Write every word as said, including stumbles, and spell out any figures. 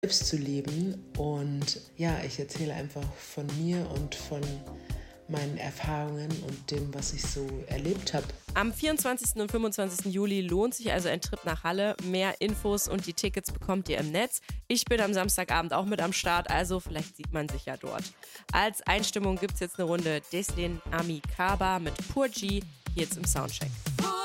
selbst zu leben. Und ja, ich erzähle einfach von mir und von meinen Erfahrungen und dem, was ich so erlebt habe. Am vierundzwanzigsten und fünfundzwanzigsten Juli lohnt sich also ein Trip nach Halle. Mehr Infos und die Tickets bekommt ihr im Netz. Ich bin am Samstagabend auch mit am Start, also vielleicht sieht man sich ja dort. Als Einstimmung gibt es jetzt eine Runde Deslin Ami Kaba mit Purji, hier jetzt im Soundcheck.